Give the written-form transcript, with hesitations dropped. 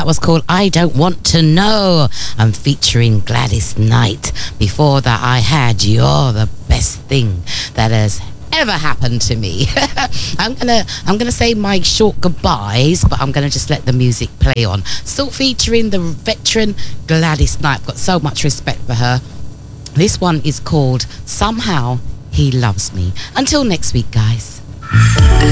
That was called I Don't Want to Know. I'm featuring Gladys Knight. Before that, I had You're the Best Thing That Has Ever Happened to Me. I'm gonna say my short goodbyes, but I'm gonna just let the music play on. Still featuring the veteran Gladys Knight. I've got so much respect for her. This one is called Somehow He Loves Me. Until next week, guys.